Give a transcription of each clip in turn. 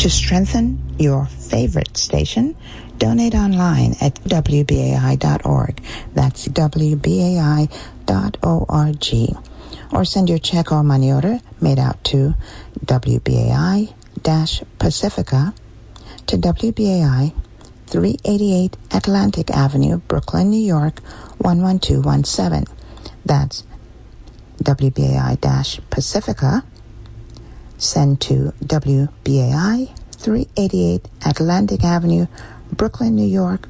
To strengthen your favorite station, donate online at WBAI.org. That's WBAI.org. Or send your check or money order made out to WBAI-Pacifica to WBAI 388 Atlantic Avenue, Brooklyn, New York 11217. That's WBAI-Pacifica. Send to WBAI 388 Atlantic Avenue, Brooklyn, New York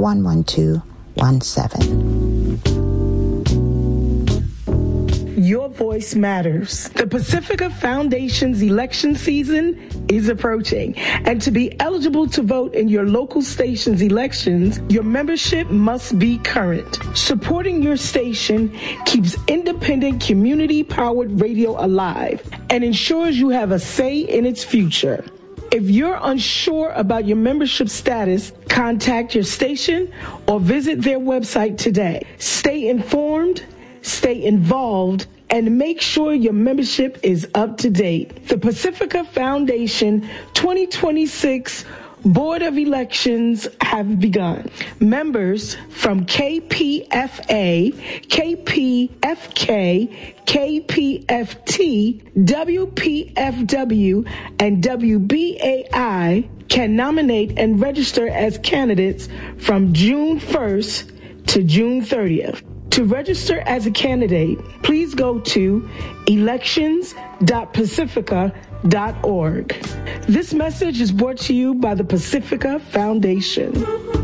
11217. Your voice matters. The Pacifica Foundation's election season is approaching. And to be eligible to vote in your local station's elections, your membership must be current. Supporting your station keeps independent community-powered radio alive and ensures you have a say in its future. If you're unsure about your membership status, contact your station or visit their website today. Stay informed, stay involved, and make sure your membership is up to date. The Pacifica Foundation 2026 Board of Elections have begun. Members from KPFA, KPFK, KPFT, WPFW, and WBAI can nominate and register as candidates from June 1st to June 30th. To register as a candidate, please go to elections.pacifica.org. This message is brought to you by the Pacifica Foundation.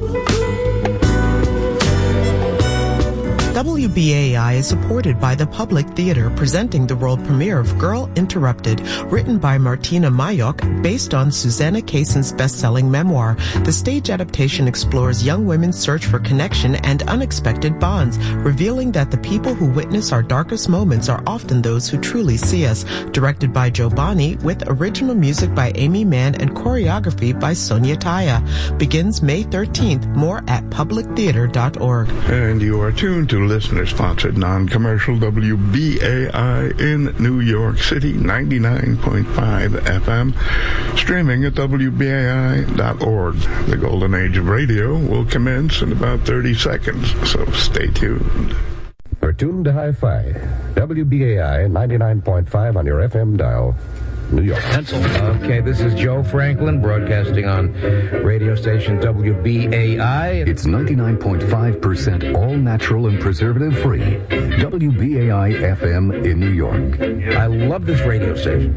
WBAI is supported by the Public Theater, presenting the world premiere of Girl Interrupted, written by Martina Mayok, based on Susanna Kaysen's best-selling memoir. The stage adaptation explores young women's search for connection and unexpected bonds, revealing that the people who witness our darkest moments are often those who truly see us. Directed by Joe Bonney, with original music by Amy Mann and choreography by Sonia Taya. Begins May 13th. More at publictheater.org. And you are tuned to listener-sponsored non-commercial WBAI in New York City, 99.5 FM, streaming at WBAI.org. The golden age of radio will commence in about 30 seconds, so stay tuned. You're tuned to Hi-Fi, WBAI 99.5 on your FM dial. New York. Okay, this is Joe Franklin broadcasting on radio station WBAI. It's 99.5% all natural and preservative free. WBAI FM in New York. I love this radio station.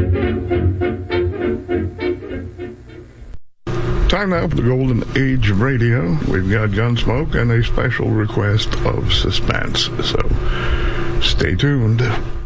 Time now for the golden age of radio. We've got Gunsmoke and a special request of Suspense. So stay tuned.